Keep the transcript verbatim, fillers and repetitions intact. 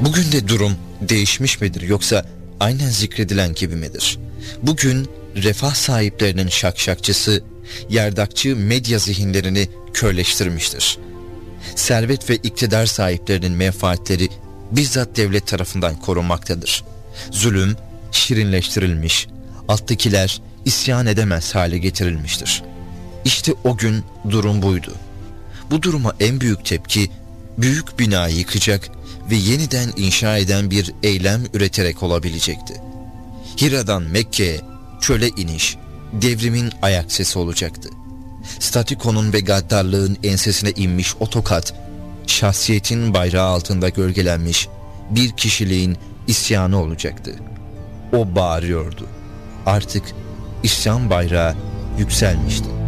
Bugün de durum değişmiş midir, yoksa aynen zikredilen gibi midir? Bugün refah sahiplerinin şakşakçısı, yardakçı medya zihinlerini körleştirmiştir. Servet ve iktidar sahiplerinin menfaatleri bizzat devlet tarafından korunmaktadır. Zulüm şirinleştirilmiş, alttakiler isyan edemez hale getirilmiştir. İşte o gün durum buydu. Bu duruma en büyük tepki, büyük binayı yıkacak ve yeniden inşa eden bir eylem üreterek olabilecekti. Hira'dan Mekke'ye çöle iniş, devrimin ayak sesi olacaktı. Statükonun ve gaddarlığın ensesine inmiş o tokat, şahsiyetin bayrağı altında gölgelenmiş bir kişiliğin isyanı olacaktı. O bağırıyordu. Artık isyan bayrağı yükselmişti.